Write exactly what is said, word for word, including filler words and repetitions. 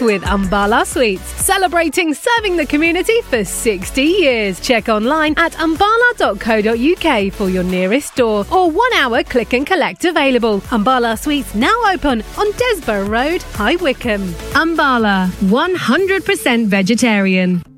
with Umbala Sweets, celebrating serving the community for sixty years. Check online at umbala dot co dot uk for your nearest store or one hour click and collect available. Umbala Sweets now open on Desborough Road, High Wycombe. Umbala, one hundred percent vegetarian.